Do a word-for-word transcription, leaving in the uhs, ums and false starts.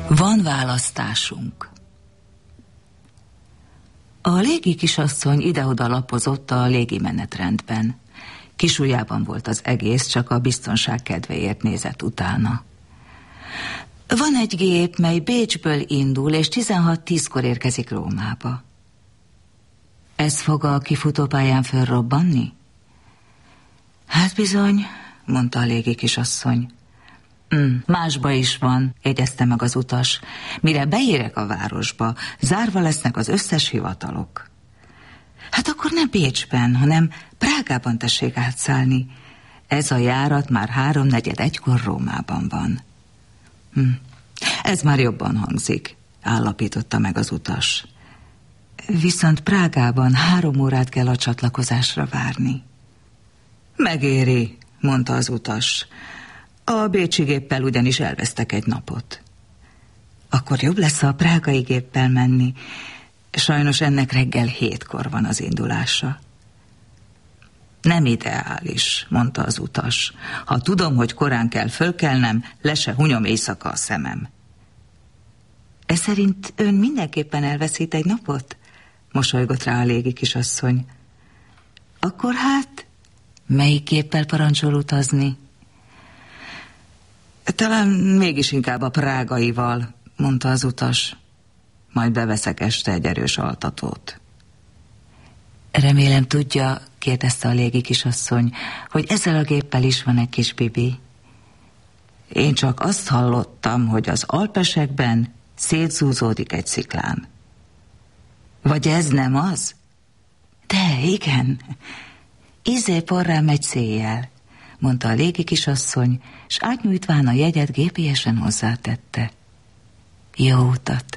Van választásunk. A légi kisasszony ide-oda lapozott a légi menetrendben. Kisujjában volt az egész, csak a biztonság kedvéért nézett utána. Van egy gép, mely Bécsből indul, és tizenhat tízkor érkezik Rómába. Ez fog a kifutópályán fölrobbanni? Hát bizony, mondta a légi kisasszony. Mm, másba is van, jegyezte meg az utas. Mire beérek a városba, zárva lesznek az összes hivatalok. Hát akkor ne Bécsben, hanem Prágában tessék átszállni. Ez a járat már háromnegyed egykor Rómában van. Hm. Ez már jobban hangzik, állapította meg az utas. Viszont Prágában három órát kell a csatlakozásra várni. Megéri, mondta az utas. A bécsi géppel ugyanis elvesztek egy napot. Akkor jobb lesz a prágai géppel menni. Sajnos ennek reggel hétkor van az indulása. Nem ideális, mondta az utas. Ha tudom, hogy korán kell fölkelnem, le se hunyom éjszaka a szemem. E szerint ön mindenképpen elveszít egy napot? Mosolygott rá a légi kisasszony. Akkor hát, melyik géppel parancsol utazni? Talán mégis inkább a prágaival, mondta az utas. Majd beveszek este egy erős altatót. Remélem tudja, kérdezte a légi kisasszony, hogy ezzel a géppel is van egy kis bibi. Én csak azt hallottam, hogy az Alpesekben szétzúzódik egy sziklán. Vagy ez nem az? De igen, izé porrá megy széjjel, mondta a légi kisasszony, s átnyújtván a jegyet gépiesen hozzátette. Jó utat!